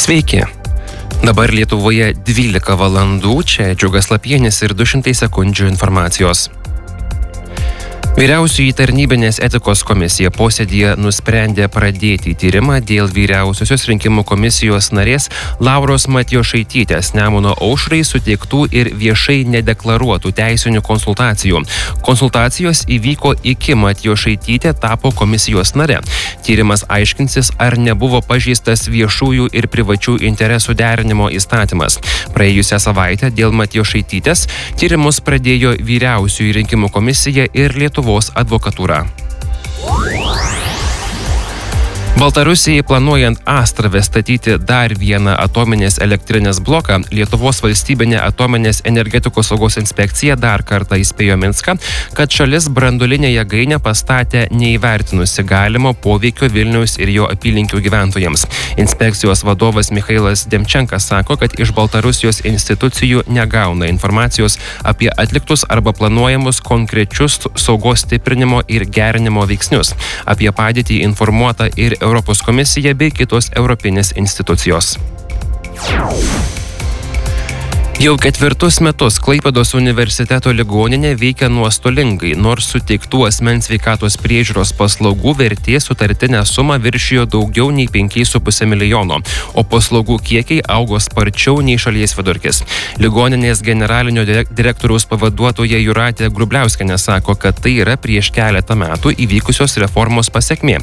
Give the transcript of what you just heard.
Sveiki. Dabar Lietuvoje 12 valandų, čia Džiugas Lapienis ir 200 sekundžių informacijos. Vyriausioji tarnybinės etikos komisija posėdyje nusprendė pradėti tyrimą dėl vyriausiosios rinkimų komisijos narės Lauros Matjošaitytės Nemuno aušrai suteiktų ir viešai nedeklaruotų teisinių konsultacijų. Konsultacijos įvyko iki Matjošaitytė tapo komisijos nare. Tyrimas aiškinsis, ar nebuvo pažeistas viešųjų ir privačių interesų derinimo įstatymas. Praėjusią savaitę dėl Matjošaitytės tyrimus pradėjo vyriausioji rinkimų komisija ir Lietuvos advokatūra. Baltarusijai planuojant Astrave statyti dar vieną atominės elektrinės bloką, Lietuvos valstybinė atominės energetikos saugos inspekcija dar kartą įspėjo Minską, kad šalis branduolinę jėgainę pastatė neįvertinusi galimo poveikio Vilniaus ir jo apylinkių gyventojams. Inspekcijos vadovas Michailas Demčenkas sako, kad iš Baltarusijos institucijų negauna informacijos apie atliktus arba planuojamus konkrečius saugos stiprinimo ir gerinimo veiksnius. Apie padėtį informuota ir Europos komisija bei kitos europinės institucijos. Jau 4 metus Klaipėdos universiteto ligoninė veikia nuostolingai, nors suteiktų asmens sveikatos priežiūros paslaugų vertė sutartinę sumą viršijo daugiau nei 5,5 milijono, o paslaugų kiekiai augo sparčiau nei šalies vidurkis. Ligoninės generalinio direktoriaus pavaduotoja Jūratė Grubliauskienė sako, kad tai yra prieš keletą metų įvykusios reformos pasekmė.